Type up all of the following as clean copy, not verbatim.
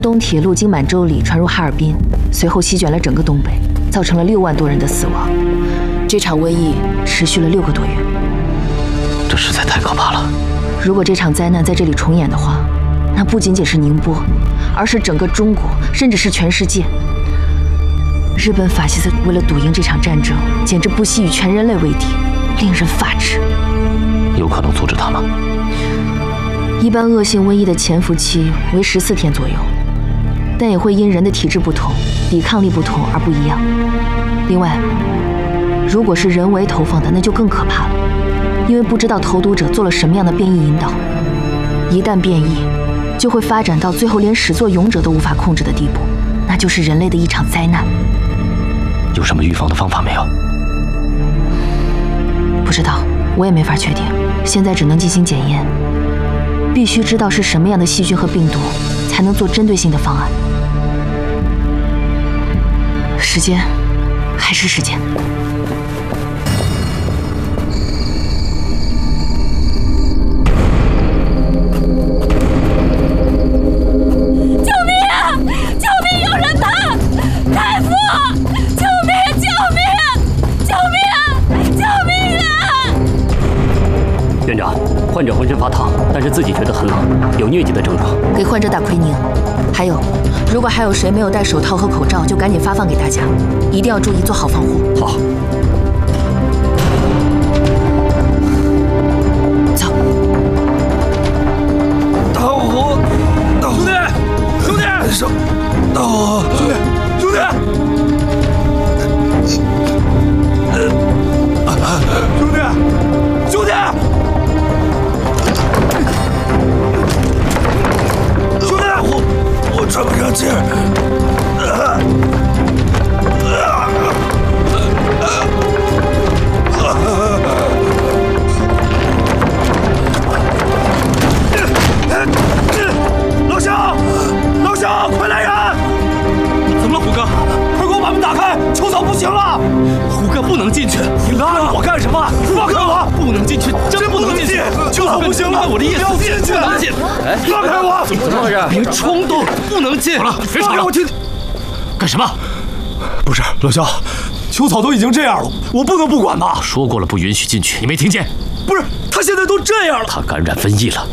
东铁路经满洲里传入哈尔滨，随后席卷了整个东北，造成了6万多人的死亡。这场瘟疫持续了6个多月， 这实在太可怕了。 如果这场灾难在这里重演的话，那不仅仅是宁波，而是整个中国，甚至是全世界。日本法西斯为了赌赢这场战争，简直不惜与全人类为敌，令人发指。 有可能阻止他吗？ 一般恶性瘟疫的潜伏期为14天左右，但也会因人的体质不同、抵抗力不同而不一样。另外，如果是人为投放的，那就更可怕了，因为不知道投毒者做了什么样的变异引导，一旦变异，就会发展到最后连始作俑者都无法控制的地步，那就是人类的一场灾难。 有什么预防的方法没有？ 不知道，我也没法确定，现在只能进行检验。必须知道是什么样的细菌和病毒，才能做针对性的方案。时间，还是时间。 救命啊！救命！有人疼！大夫！救命！救命！救命！救命啊！ 院长，患者浑身发烫，但是自己觉得很冷，有疟疾的症状。 给患者打奎宁。还有，如果还有谁没有戴手套和口罩，就赶紧发放给大家，一定要注意做好防护。 好。 走。 大虎，兄弟，兄弟，大虎，兄弟，兄弟，兄弟，兄弟。我喘不上气儿。老乡，老乡，快来人！怎么了，虎哥？快给我把门打开！秋草不行了。 虎哥不能进去， 你拉着我干什么？放开我！ 不能进去，真不能进去！ 秋草不行了， 我的意思， 要进去！ 不能进！ 哎，放开我！ 怎么回事？别冲动，不能进！ 好了，别吵了，我听。 干什么？ 不是，老乡，秋草都已经这样了，我不能不管他。 说过了，不允许进去，你没听见？ 不是，他现在都这样了。 他感染瘟疫了。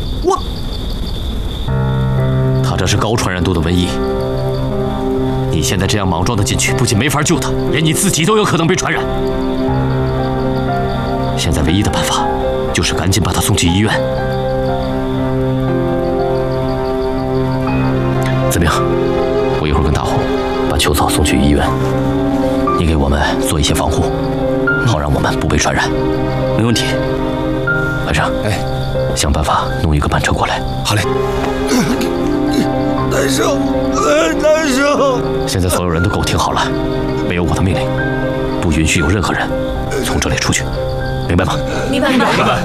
他这是高传染度的瘟疫。你现在这样莽撞的进去，不仅没法救他，连你自己都有可能被传染。现在唯一的办法，就是赶紧把他送去医院。子明，我一会儿跟大虎把秋草送去医院，你给我们做一些防护，好让我们不被传染。没问题。晚上，想办法弄一个班车过来。 好嘞。难受，难受。 现在所有人都给我听好了，没有我的命令，不允许有任何人从这里出去，明白吗？ 明白，明白。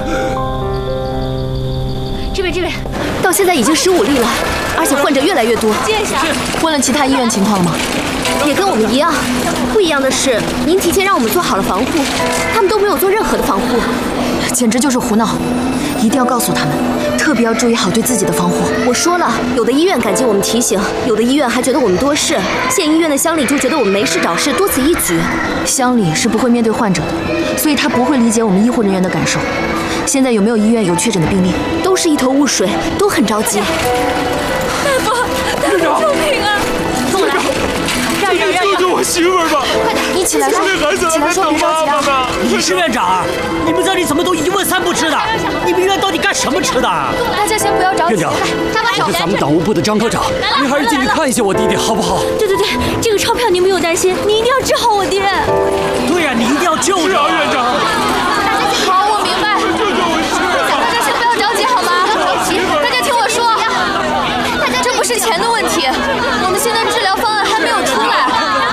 这边，到现在已经15例了，而且患者越来越多。接一下。 问了其他医院情况了吗？ 也跟我们一样，不一样的是，您提前让我们做好了防护，他们都没有做任何的防护， 简直就是胡闹！一定要告诉他们，特别要注意好对自己的防护。 我说了，有的医院感激我们提醒，有的医院还觉得我们多事。县医院的乡里就觉得我们没事找事，多此一举。 乡里是不会面对患者的，所以他不会理解我们医护人员的感受。现在有没有医院有确诊的病例？ 都是一头雾水，都很着急。大夫，救命啊！跟我来，让， 救救我媳妇儿吧！ 快点， 一起来说，一起来说，别着急啊！ 你是院长，你们这里怎么都一问三不知的？你们医院到底干什么吃的？ 大家先不要着急。 院长，我是咱们党务部的张科长，您还是进去看一下我弟弟好不好？ 对，这个钞票您不用担心，您一定要治好我爹。 对呀，你一定要救他。 是啊，院长。 好，我明白。大家先不要着急好吗？大家听我说，这不是钱的问题，我们现在治疗方案还没有出来。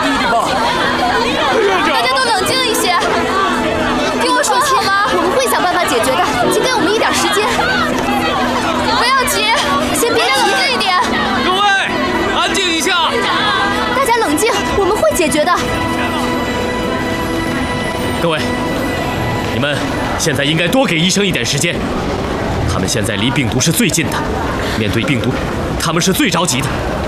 大家都冷静一些，听我说好吗？我们会想办法解决的，请给我们一点时间。不要急，先别冷静一点。 各位，安静一下。 大家冷静，我们会解决的。 各位，你们现在应该多给医生一点时间。他们现在离病毒是最近的，面对病毒，他们是最着急的。